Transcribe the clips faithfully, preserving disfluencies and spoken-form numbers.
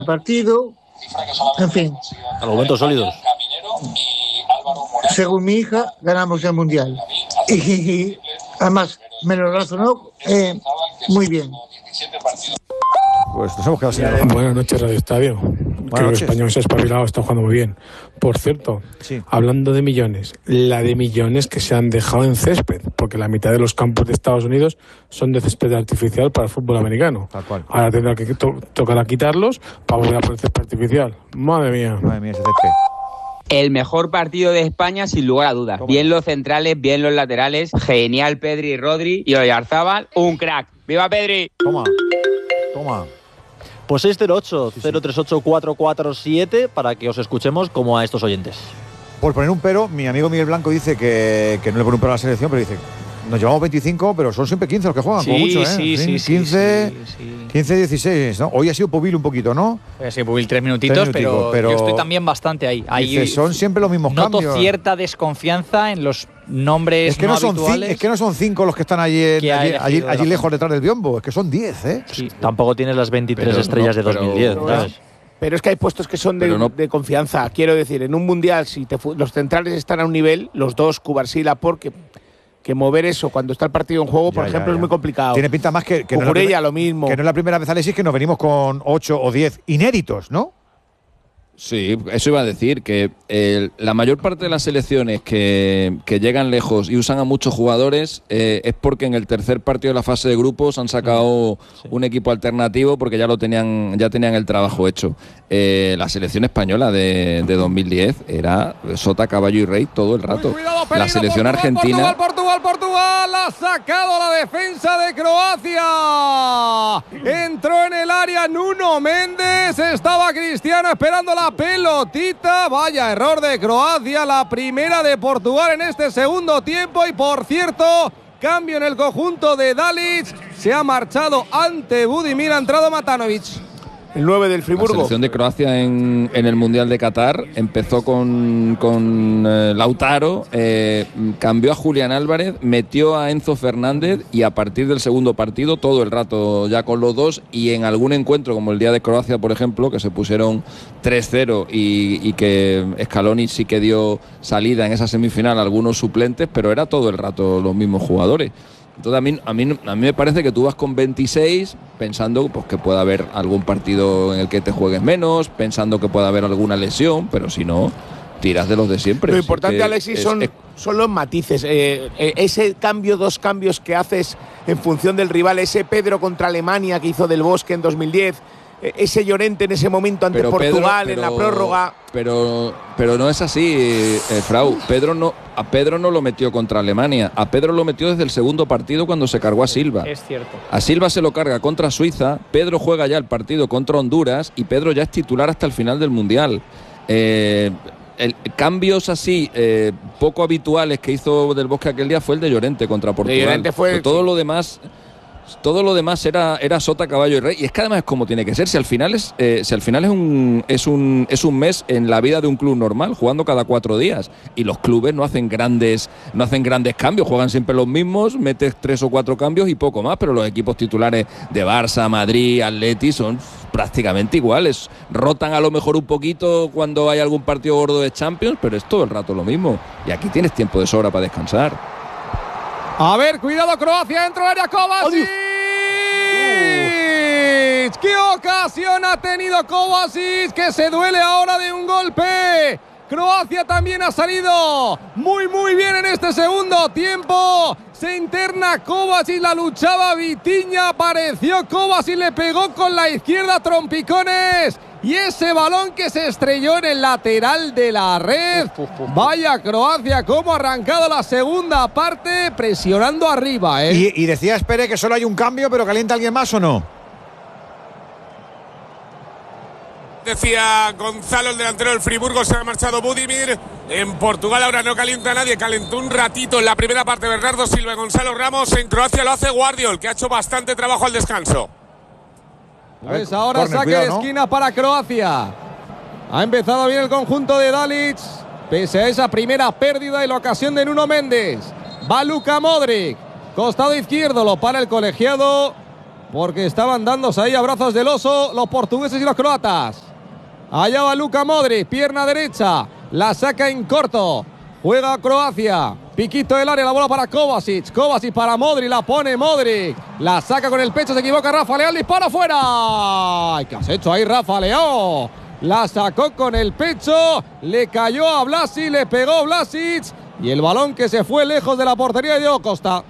partido, en fin. Argumentos sólidos. Según mi hija, ganamos el Mundial. Y, y además me lo razonó eh, muy bien. Pues nos hemos quedado sin... Buenas noches, Radio Estadio. Creo que el español se ha espabilado, está jugando muy bien. Por cierto, sí. Hablando de millones, la de millones que se han dejado en césped, porque la mitad de los campos de Estados Unidos son de césped artificial para el fútbol americano. Tal cual. Ahora tendrá que to tocar quitarlos para volver a poner césped artificial. Madre mía. Madre mía, ese césped. El mejor partido de España, sin lugar a dudas. Bien los centrales, bien los laterales. Genial Pedri y Rodri. Y Oyarzábal, un crack. ¡Viva Pedri! Toma, toma. Pues seis cero ocho, cero tres ocho, cuatro cuatro siete para que os escuchemos como a estos oyentes. Por poner un pero, mi amigo Miguel Blanco dice que, que no le pone un pero a la selección, pero dice, nos llevamos veinticinco, pero son siempre quince los que juegan, sí, como mucho, ¿eh? Sí, sí, sí. quince, sí, sí. quince, dieciséis, ¿no? Hoy ha sido Pubil un poquito, ¿no? Hoy ha sido Pubil tres minutitos, tres minutitos pero, pero yo estoy también bastante ahí. ahí dice, son siempre los mismos noto cambios. Noto cierta desconfianza en los nombres es que no, no son habituales. Es que no son cinco los que están allí, en, allí, allí, allí lejos detrás del biombo, es que son diez, ¿eh? Sí, tampoco tienes las veintitrés pero estrellas no, de dos mil diez, pero, ¿sabes? Pero es que hay puestos que son de, no. de confianza. Quiero decir, en un mundial, si te, los centrales están a un nivel, los dos, Cubarsí y Laporte, que, que mover eso cuando está el partido en juego, ya, por ejemplo, ya, ya. es muy complicado. Tiene pinta más que, que, no, es la lo mismo. que no es la primera vez, Alexis, que nos venimos con ocho o diez inéditos, ¿no? Sí, eso iba a decir, que eh, la mayor parte de las selecciones que, que llegan lejos y usan a muchos jugadores eh, es porque en el tercer partido de la fase de grupos han sacado sí. un equipo alternativo porque ya lo tenían ya tenían el trabajo hecho. Eh, la selección española de, de dos mil diez era sota, caballo y rey todo el rato. Cuidado, peligro, la selección Portugal, argentina... Portugal, Portugal, Portugal, ha sacado la defensa de Croacia. Entró en el área Nuno Méndez, estaba Cristiano esperando la pelotita, vaya error de Croacia, la primera de Portugal en este segundo tiempo y por cierto, cambio en el conjunto de Dalic, se ha marchado ante Budimir, ha entrado Matanovic. El nueve del Friburgo. La selección de Croacia en, en el Mundial de Qatar empezó con, con eh, Lautaro, eh, cambió a Julián Álvarez, metió a Enzo Fernández y a partir del segundo partido todo el rato ya con los dos y en algún encuentro como el día de Croacia, por ejemplo, que se pusieron tres cero y, y que Scaloni sí que dio salida en esa semifinal a algunos suplentes, pero era todo el rato los mismos jugadores. Entonces a mí, a, mí, a mí me parece que tú vas con veintiséis pensando pues, que pueda haber algún partido en el que te juegues menos, pensando que pueda haber alguna lesión, pero si no, tiras de los de siempre. Lo importante, que Alexis, es, son, es, son los matices. Eh, eh, ese cambio, dos cambios que haces en función del rival, ese Pedro contra Alemania que hizo Del Bosque en dos mil diez, eh, ese Llorente en ese momento ante pero Portugal Pedro, pero, en la prórroga. Pero, pero no es así, eh, Frau. Pedro no, a Pedro no lo metió contra Alemania. A Pedro lo metió desde el segundo partido cuando se cargó a Silva. Es cierto. A Silva se lo carga contra Suiza. Pedro juega ya el partido contra Honduras y Pedro ya es titular hasta el final del Mundial. Eh, el, cambios así eh, poco habituales que hizo Del Bosque aquel día fue el de Llorente contra Portugal. De Llorente fue pero todo lo demás. Todo lo demás era, era sota, caballo y rey. Y es que además es como tiene que ser. Si al final es, eh, si al final es un, es un es un mes en la vida de un club normal, jugando cada cuatro días. Y los clubes no hacen grandes, no hacen grandes cambios, juegan siempre los mismos, metes tres o cuatro cambios y poco más. Pero los equipos titulares de Barça, Madrid, Atleti son prácticamente iguales. Rotan a lo mejor un poquito cuando hay algún partido gordo de Champions, pero es todo el rato lo mismo. Y aquí tienes tiempo de sobra para descansar. A ver, cuidado Croacia, dentro del área Kovacic. Uh. ¡Qué ocasión ha tenido Kovacic! Que se duele ahora de un golpe. Croacia también ha salido muy muy bien en este segundo tiempo. Se interna Kovacic, la luchaba Vitinha, apareció Kovacic, le pegó con la izquierda trompicones. Y ese balón que se estrelló en el lateral de la red. Uf, uf, uf. Vaya Croacia, cómo ha arrancado la segunda parte, presionando arriba, ¿eh? Y, y decía Espere que solo hay un cambio, pero ¿calienta alguien más o no? Decía Gonzalo, el delantero del Friburgo, se ha marchado Budimir. En Portugal ahora no calienta nadie, calentó un ratito en la primera parte Bernardo Silva y Gonzalo Ramos. En Croacia lo hace Guardiol, que ha hecho bastante trabajo al descanso. Pues ahora corner, saque cuidado, de esquina, ¿no?, para Croacia. Ha empezado bien el conjunto de Dalic, pese a esa primera pérdida y la ocasión de Nuno Méndez. Va Luka Modric, costado izquierdo, lo para el colegiado porque estaban dándose ahí abrazos del oso los portugueses y los croatas. Allá va Luka Modric, pierna derecha, la saca en corto, juega Croacia, piquito del área, la bola para Kovacic, Kovacic para Modric, la pone Modric, la saca con el pecho, se equivoca Rafa Leao, dispara fuera. ¿Qué has hecho ahí, Rafa Leao? La sacó con el pecho, le cayó a Vlasic, le pegó Vlasic y el balón que se fue lejos de la portería de Diego Costa.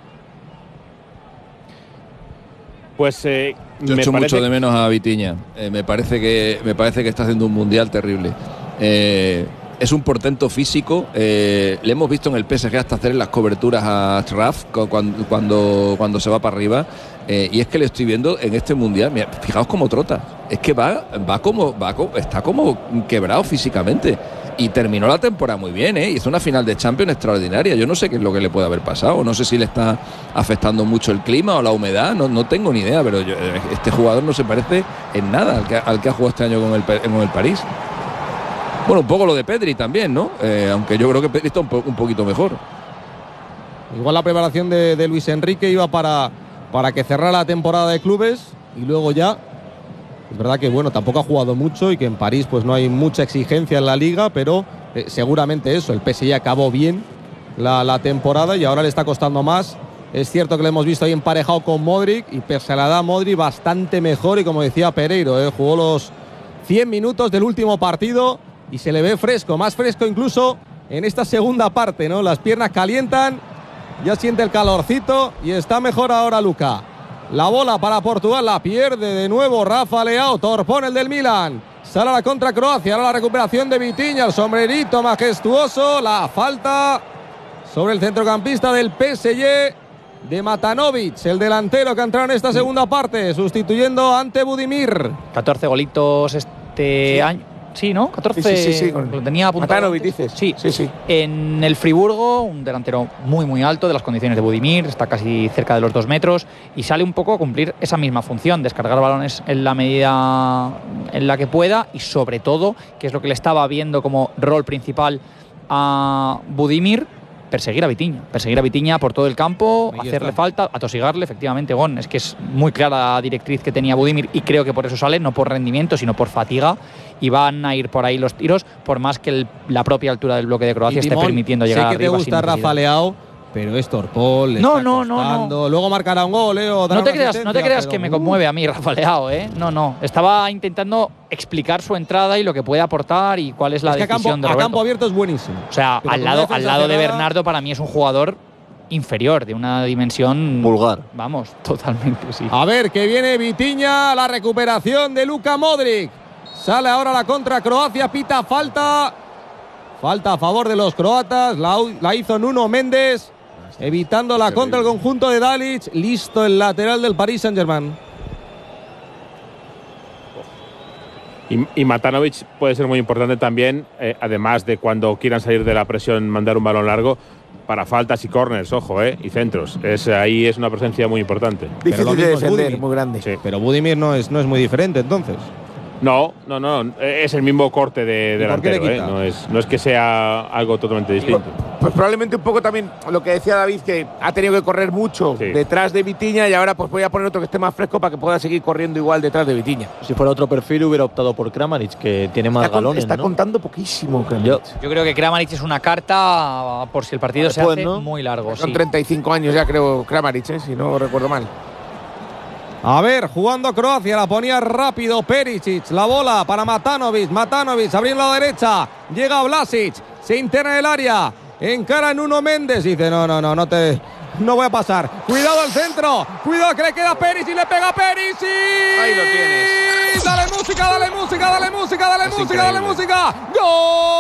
Pues eh, yo echo mucho de menos a Vitinha. Eh, me parece que me parece que está haciendo un mundial terrible. Eh, es un portento físico. Eh, le hemos visto en el P S G hasta hacer las coberturas a Schraf cuando, cuando, cuando se va para arriba. Eh, y es que le estoy viendo en este mundial. Mira, fijaos cómo trota. Es que va, va como, va como, está como quebrado físicamente. Y terminó la temporada muy bien, ¿eh? Hizo una final de Champions extraordinaria. Yo no sé qué es lo que le puede haber pasado. No sé si le está afectando mucho el clima o la humedad. No, no tengo ni idea, pero yo, este jugador no se parece en nada al que, al que ha jugado este año con el, con el París. Bueno, un poco lo de Pedri también, ¿no? Eh, aunque yo creo que Pedri está un, po, un poquito mejor. Igual la preparación de, de Luis Enrique iba para, para que cerrara la temporada de clubes y luego ya... Es verdad que bueno, tampoco ha jugado mucho y que en París pues no hay mucha exigencia en la liga, pero eh, seguramente eso, el P S G acabó bien la, la temporada y ahora le está costando más. Es cierto que lo hemos visto ahí emparejado con Modric y pese a la edad Modric bastante mejor y como decía Pereiro, eh, jugó los cien minutos del último partido y se le ve fresco, más fresco incluso en esta segunda parte, ¿no? Las piernas calientan, ya siente el calorcito y está mejor ahora Luka. La bola para Portugal, la pierde de nuevo Rafa Leao, torpón el del Milan. Sale a la contra Croacia, ahora la recuperación de Vitinha, el sombrerito majestuoso, la falta sobre el centrocampista del P S G de Matanovic, el delantero que ha entrado en esta segunda parte, sustituyendo ante Budimir. catorce golitos este sí. año. Sí, ¿no? catorce. Sí, sí, sí, sí. Lo tenía apuntado. Matanovic, dices. Sí. sí, sí. En el Friburgo, un delantero muy, muy alto de las condiciones de Budimir, está casi cerca de los dos metros y sale un poco a cumplir esa misma función, descargar balones en la medida en la que pueda y sobre todo, que es lo que le estaba viendo como rol principal a Budimir, perseguir a Vitinha, perseguir a Vitinha por todo el campo, Ahí hacerle está. falta, atosigarle, efectivamente, Gon. Es que es muy clara la directriz que tenía Budimir y creo que por eso sale, no por rendimiento, sino por fatiga. Y van a ir por ahí los tiros, por más que el, la propia altura del bloque de Croacia esté permitiendo llegar sé que arriba. Te gusta Rafa Leao, pero es torpón, le no, está no, no, no. Luego marcará un gol, ¿eh? O no te creas, no te creas que me conmueve a mí Rafa Leao, ¿eh? No, no. Estaba intentando explicar su entrada y lo que puede aportar y cuál es la es que decisión a campo, de Roberto. A campo abierto es buenísimo. O sea, pero al lado, al lado de Bernardo para mí es un jugador inferior, de una dimensión... vulgar. Vamos, totalmente, sí. A ver, que viene Vitinha, la recuperación de Luka Modric. Sale ahora la contra Croacia, pita falta. Falta a favor de los croatas, la, la hizo Nuno Méndez, evitando la contra el conjunto de Dalic. Listo el lateral del Paris Saint-Germain. Y, y Matanovic puede ser muy importante también, eh, además de cuando quieran salir de la presión, mandar un balón largo, para faltas y corners, ojo, eh, y centros. Es, ahí es una presencia muy importante. Difícil de defender, muy grande. Sí. Pero Budimir no es, no es muy diferente, entonces. No, no, no, es el mismo corte de delantero, ¿eh? No es, no es que sea algo totalmente distinto. Pues probablemente un poco también lo que decía David, que ha tenido que correr mucho sí. detrás de Vitinha y ahora pues voy a poner otro que esté más fresco para que pueda seguir corriendo igual detrás de Vitinha. Si fuera otro perfil hubiera optado por Kramaric, que tiene más está galones, Está ¿no? contando poquísimo, yo, yo creo que Kramaric es una carta por si el partido Después, se hace ¿no? muy largo. Son sí. treinta y cinco años ya creo Kramaric, ¿eh? Si no recuerdo mal. A ver, jugando Croacia, la ponía rápido Perisic, la bola para Matanovic, Matanovic abriendo la derecha, llega Vlasic, se interna en el área, encara en Nuno Méndez, dice no, no, no, no te, no voy a pasar, cuidado al centro, cuidado que le queda Perisic, le pega Perisic, ahí lo tienes, dale música, dale música, dale música, dale es música, increíble. Dale música, ¡gol!